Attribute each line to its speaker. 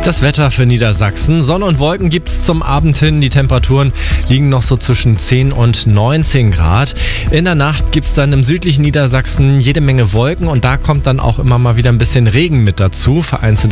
Speaker 1: Das Wetter für Niedersachsen. Sonne und Wolken gibt's zum Abend hin. Die Temperaturen liegen noch so zwischen 10 und 19 Grad. In der Nacht gibt's dann im südlichen Niedersachsen jede Menge Wolken und da kommt dann auch immer mal wieder ein bisschen Regen mit dazu. Vereinzelt